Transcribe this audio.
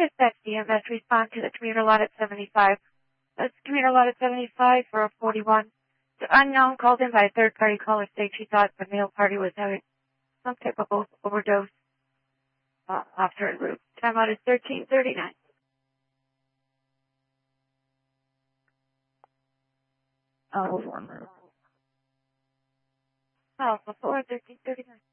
Dispatch EMS, respond to the commuter lot at 75. That's commuter lot at 75 for a 41. The unknown called in by a third-party caller states she thought the male party was having some type of overdose after en route. Timeout is 13:39. Oh, before 13:39.